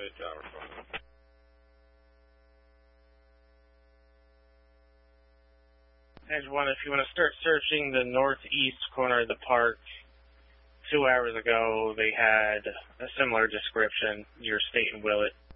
tower phone. Edge 1, if you want to start searching the northeast corner of the park, 2 hours ago they had a similar description. Your State and Willett